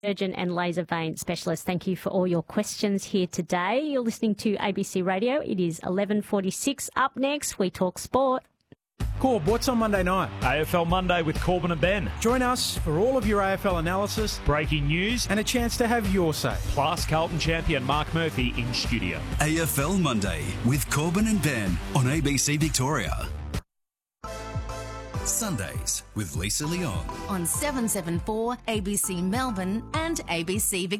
Surgeon and laser vein specialist. Thank you for all your questions here today. You're listening to ABC Radio. It is 11:46. Up next, we talk sport. Corb, what's on Monday night? AFL Monday with Corbin and Ben. Join us for all of your AFL analysis, Breaking news, and a chance to have your say. plus Carlton champion Mark Murphy in studio. AFL Monday with Corbin and Ben on ABC Victoria. Sundays with Lisa Leong on 774 ABC Melbourne and ABC Victoria.